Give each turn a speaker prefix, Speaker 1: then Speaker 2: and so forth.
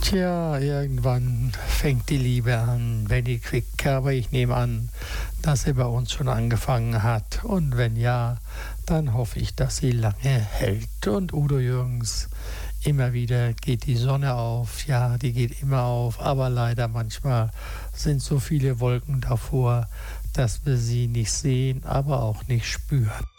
Speaker 1: Tja, irgendwann fängt die Liebe an, wenn die Quick, aber ich nehme an, dass sie bei uns schon angefangen hat. Und wenn ja, dann hoffe ich, dass sie lange hält. Und Udo Jürgens, immer wieder geht die Sonne auf. Ja, die geht immer auf, aber leider manchmal sind so viele Wolken davor, dass wir sie nicht sehen, aber auch nicht spüren.